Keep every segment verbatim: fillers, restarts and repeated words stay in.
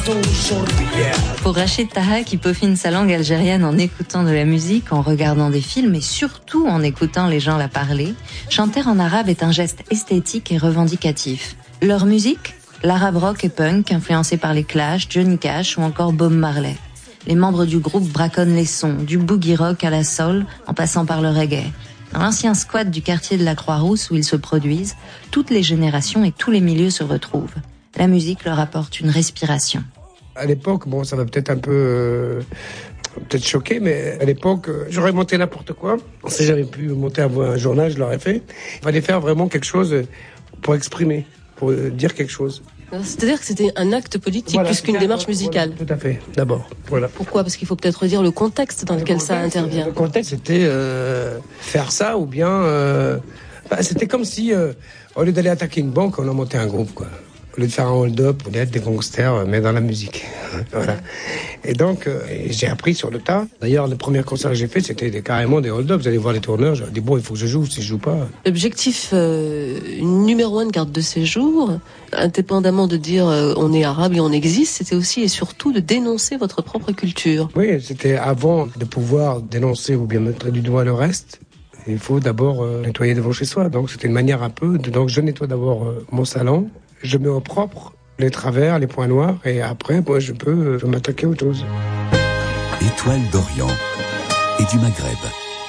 Pour Rachid Taha, qui peaufine sa langue algérienne en écoutant de la musique, en regardant des films et surtout en écoutant les gens la parler, chanter en arabe est un geste esthétique et revendicatif. Leur musique, l'arabe rock et punk, influencé par les Clash, Johnny Cash ou encore Bob Marley. Les membres du groupe braconnent les sons, du boogie rock à la soul, en passant par le reggae. Dans l'ancien squat du quartier de la Croix-Rousse où ils se produisent, toutes les générations et tous les milieux se retrouvent. La musique leur apporte une respiration. À l'époque, bon, ça va peut-être un peu, euh, peut-être choquer, mais à l'époque, euh, j'aurais monté n'importe quoi. Si j'avais pu monter un, un journal, je l'aurais fait. Il fallait faire vraiment quelque chose pour exprimer, pour euh, dire quelque chose. C'est-à-dire que c'était un acte politique voilà, plus qu'une démarche musicale. Voilà, tout à fait, d'abord. Voilà. Pourquoi ? Parce qu'il faut peut-être redire le contexte dans le lequel contexte, ça intervient. Le contexte, c'était euh, faire ça ou bien... Euh, bah, c'était comme si, euh, au lieu d'aller attaquer une banque, on a monté un groupe, quoi. Au lieu de faire un hold-up, on est être des gangsters, mais dans la musique. Voilà. Et donc, euh, j'ai appris sur le tas. D'ailleurs, le premier concert que j'ai fait, c'était des, carrément des hold-up. Vous allez voir les tourneurs, j'ai dit, bon, il faut que je joue, si je joue pas... L'objectif euh, numéro un de carte de séjour, indépendamment de dire euh, on est arabe et on existe, c'était aussi et surtout de dénoncer votre propre culture. Oui, c'était avant de pouvoir dénoncer ou bien mettre du doigt le reste. Il faut d'abord euh, nettoyer devant chez soi. Donc, c'était une manière un peu... De, donc, je nettoie d'abord euh, mon salon. Je mets au propre les travers, les points noirs, et après, moi, je peux, je peux m'attaquer aux choses. Étoile d'Orient et du Maghreb.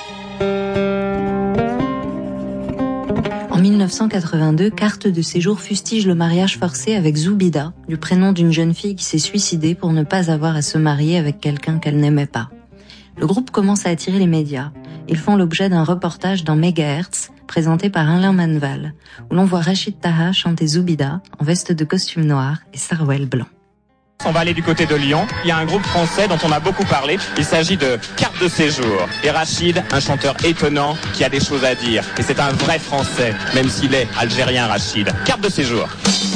En mille neuf cent quatre-vingt-deux, Carte de séjour fustige le mariage forcé avec Zoubida, du prénom d'une jeune fille qui s'est suicidée pour ne pas avoir à se marier avec quelqu'un qu'elle n'aimait pas. Le groupe commence à attirer les médias. Ils font l'objet d'un reportage dans Megahertz, présenté par Alain Manval, où l'on voit Rachid Taha chanter Zoubida en veste de costume noir et sarouel blanc. On va aller du côté de Lyon. Il y a un groupe français dont on a beaucoup parlé. Il s'agit de Carte de séjour. Et Rachid, un chanteur étonnant qui a des choses à dire. Et c'est un vrai français, même s'il est algérien, Rachid. Carte de séjour.